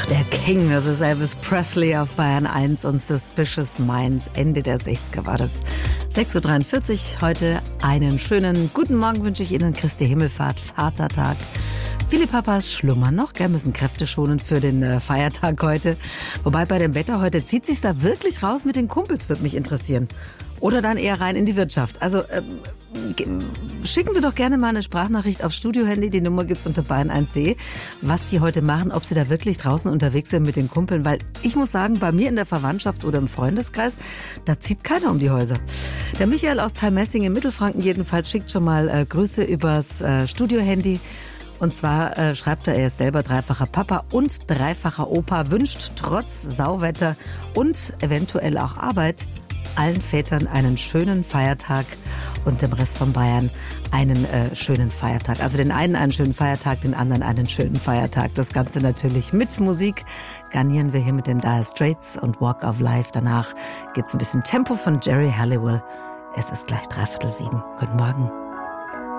der King, das ist Elvis Presley auf Bayern 1 und Suspicious Minds. Ende der 60er war das. 6.43 Uhr, heute einen schönen guten Morgen wünsche ich Ihnen. Christi Himmelfahrt, Vatertag. Viele Papas schlummern noch, müssen Kräfte schonen für den Feiertag heute. Wobei bei dem Wetter heute zieht sich's da wirklich raus mit den Kumpels, würde mich interessieren. Oder dann eher rein in die Wirtschaft. Also schicken Sie doch gerne mal eine Sprachnachricht aufs Studiohandy. Die Nummer gibt's unter bayern1.de. Was Sie heute machen, ob Sie da wirklich draußen unterwegs sind mit den Kumpeln. Weil ich muss sagen, bei mir in der Verwandtschaft oder im Freundeskreis, da zieht keiner um die Häuser. Der Michael aus Thalmessing in Mittelfranken jedenfalls schickt schon mal Grüße übers Studiohandy. Und zwar schreibt er ist selber dreifacher Papa und dreifacher Opa, wünscht trotz Sauwetter und eventuell auch Arbeit allen Vätern einen schönen Feiertag und dem Rest von Bayern einen schönen Feiertag. Also den einen schönen Feiertag, den anderen einen schönen Feiertag. Das Ganze natürlich mit Musik. Garnieren wir hier mit den Dire Straits und Walk of Life. Danach geht's ein bisschen Tempo von Jerry Halliwell. Es ist gleich 6:45. Guten Morgen.